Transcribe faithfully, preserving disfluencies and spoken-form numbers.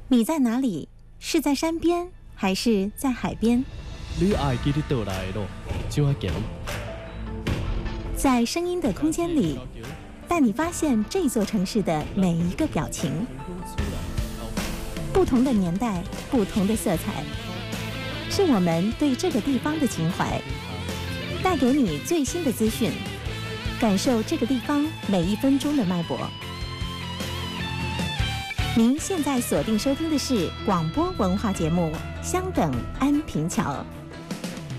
你在哪里？是在山边还是在海边？ 你爱记你倒来的路，就要行。 在声音的空间里，带你发现这座城市的每一个表情。不同的年代，不同的色彩，是我们对这个地方的情怀。带给你最新的资讯，感受这个地方每一分钟的脉搏。您现在锁定收听的是广播文化节目《香等安平桥》。